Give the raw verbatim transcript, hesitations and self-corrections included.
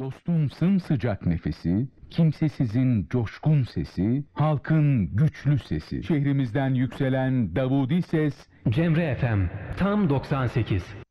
Dostun sımsıcak nefesi, kimsesizin coşkun sesi, halkın güçlü sesi. Şehrimizden yükselen Davudi ses, Cemre F M tam doksan sekiz.